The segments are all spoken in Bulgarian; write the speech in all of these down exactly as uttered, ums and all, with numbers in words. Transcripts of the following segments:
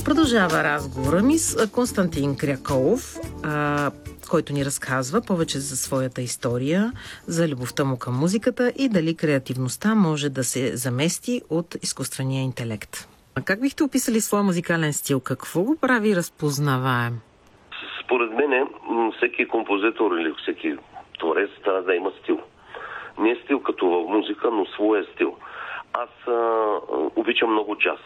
Продължава разговора ми с Константин Кряколов, а, който ни разказва повече за своята история, за любовта му към музиката и дали креативността може да се замести от изкуствения интелект. А как бихте описали своя музикален стил? Какво го прави разпознаваем? Според мен всеки композитор или всеки творец трябва да има стил. Не стил като в музика, но своя стил. Аз а, обичам много джаз,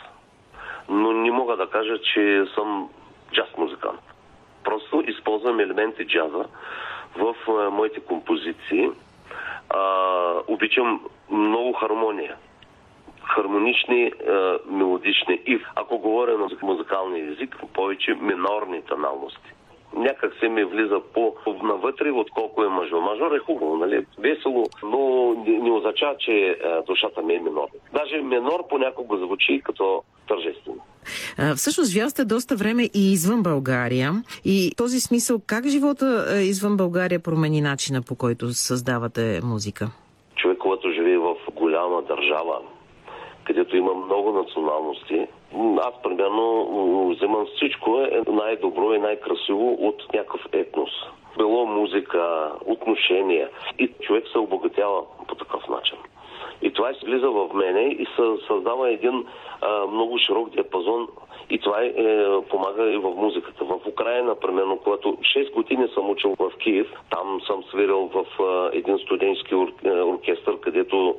но не мога да кажа, че съм джаз музикант. Просто използвам елементи джаза в а, моите композиции. А, обичам много хармония. Хармонични, а, мелодични и, ако говоря на музикалния език, повече минорни тоналности. Някак се ми влиза по-навътре, отколко е мажор. Мажор е хубаво, нали? Весело, но не означава, че душата ми е минор. Даже минор понякога звучи като тържествено. А, всъщност, вие сте доста време и извън България. И в този смисъл, как живота извън България промени начина, по който създавате музика? Човек, който живее в голяма държава, където има много националности, аз примерно вземам всичко е най-добро и най-красиво от някакъв етнос. Било музика, отношения. И човек се обогатява по такъв начин. И това се влиза в мене и се създава един а, много широк диапазон. И това е, помага и в музиката. В Украина, примерно, когато шест години съм учил в Киев, там съм свирил в а, един студентски ор, оркестър, където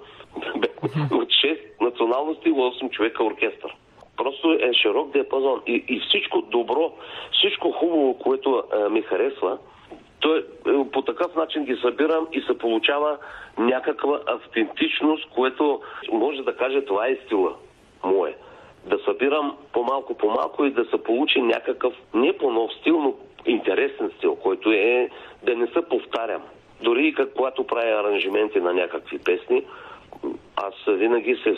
от шест националности осем човека оркестър. Просто е широк диапазон. И, и всичко добро, всичко хубаво, което а, ми харесва, то е, по такъв начин ги събирам и се получава някаква автентичност, което може да каже, това е стила мое. Да събирам по-малко, по-малко и да се получи някакъв не по-нов стил, но интересен стил, който е да не се повтарям. Дори и когато правя аранжименти на някакви песни, аз винаги се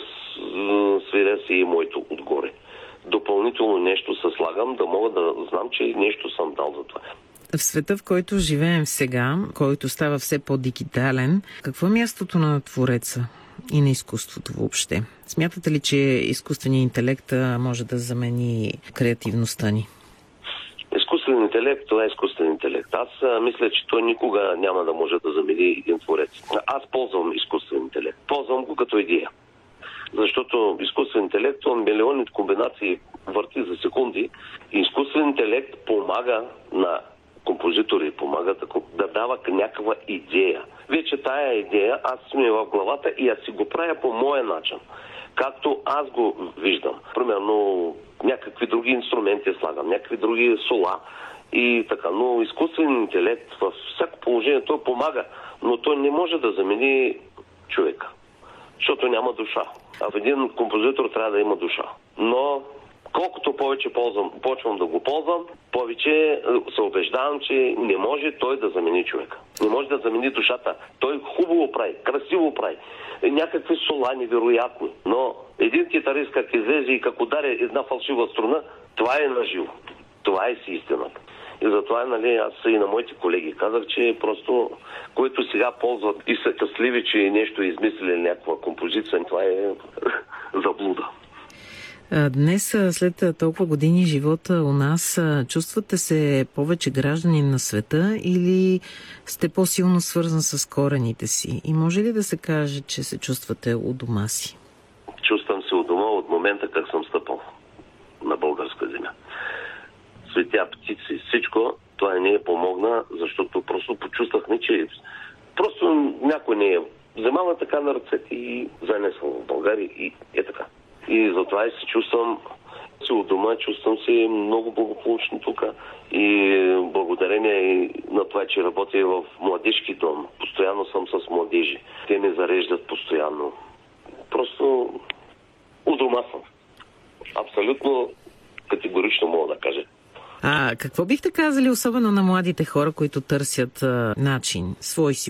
свиря си и моето отгоре. Допълнително нещо се слагам, да мога да знам, че нещо съм дал за това. В света, в който живеем сега, който става все по-дигитален, какво е мястото на твореца и на изкуството въобще? Смятате ли, че изкуственият интелект може да замени креативността ни? Изкуствен интелект, това е изкуствен интелект. Аз а, мисля, че той никога няма да може да замени един творец. Аз ползвам изкуствен интелект. Ползвам го като идея. Защото изкуствен интелект, он милиони комбинации върти за секунди. И изкуствен интелект помага на композитори, помага да, да дава някаква идея. Вече тая идея аз сме в главата и аз си го правя по моя начин. Както аз го виждам. Примерно някакви други инструменти слагам, някакви други сола и така. Но изкуствен интелект във всяко положение той помага, но той не може да замени човека. Защото няма душа. А в един композитор трябва да има душа. Но колкото повече ползвам, почвам да го ползвам, повече се убеждавам, че не може той да замени човека. Не може да замени душата. Той хубаво прави, красиво прави. Някакви сола невероятни. Но един китарист как излезе и как удари една фалшива струна, това е наживо. Това е си истината. И затова, нали, аз и на моите колеги казах, че просто, които сега ползват и са късливи, че нещо е измислили някаква композиция, това е заблуда. Днес, след толкова години живота у нас, чувствате се повече гражданин на света или сте по-силно свързан с корените си? И може ли да се каже, че се чувствате у дома си? Чувствам се у дома от момента, как съм стъпал на българска земя. Цветя, птици, всичко, това не е помогна, защото просто почувствахме, че просто някой не е вземала така на ръцете и занесвам в България и е така. И затова и се чувствам се у дома, чувствам се много благополучно тук и благодарение на това, че работя в младежки дом. Постоянно съм с младежи. Те ме зареждат постоянно. Просто у дома съм. Абсолютно категорично мога да кажа. А какво бихте казали особено на младите хора, които търсят а, начин, свой си